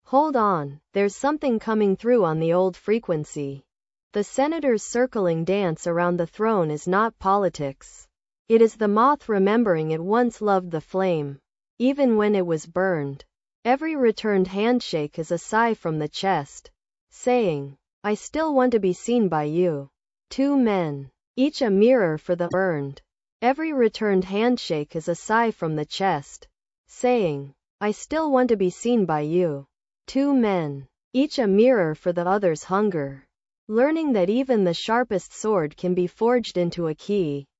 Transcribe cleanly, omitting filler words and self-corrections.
Hold on, there's something coming through on the old frequency. The senator's circling dance around the throne is not politics. It is the moth remembering it once loved the flame, even when it was burned. Every returned handshake is a sigh from the chest, saying, I still want to be seen by you. Two men, each a mirror for the burned. Every returned handshake is a sigh from the chest, saying, I still want to be seen by you. Two men, each a mirror for the other's hunger. Learning that even the sharpest sword can be forged into a key.